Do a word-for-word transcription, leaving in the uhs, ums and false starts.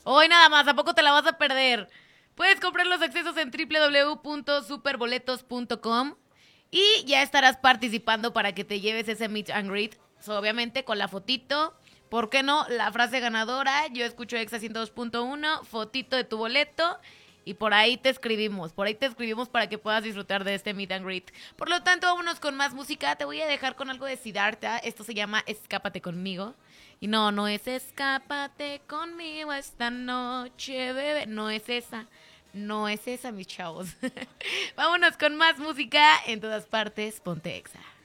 Hoy nada más, ¿a poco te la vas a perder? Puedes comprar los accesos en w w w punto superboletos punto com y ya estarás participando para que te lleves ese meet and greet. So, obviamente con la fotito. ¿Por qué no? La frase ganadora. Yo escucho Exa ciento dos punto uno, fotito de tu boleto. Y por ahí te escribimos, por ahí te escribimos para que puedas disfrutar de este meet and greet. Por lo tanto, vámonos con más música. Te voy a dejar con algo de Siddhartha. Esto se llama Escápate conmigo. Y no, no es escápate conmigo esta noche, bebé. No es esa. No es esa, mis chavos. Vámonos con más música en todas partes. Ponte Exa.